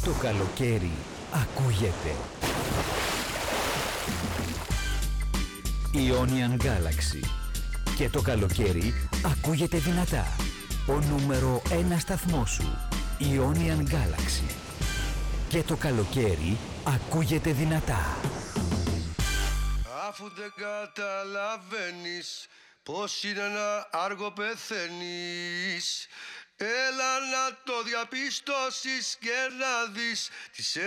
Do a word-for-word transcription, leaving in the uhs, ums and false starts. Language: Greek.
Το καλοκαίρι ακούγεται. Ionian Galaxy. Και το καλοκαίρι ακούγεται δυνατά. Ο νούμερο ένα σταθμός σου. Ionian Galaxy. Και το καλοκαίρι ακούγεται δυνατά. Αφού δεν καταλαβαίνεις πως είναι ένα άργο πεθαίνεις, έλα να το διαπιστώσεις και να δεις τις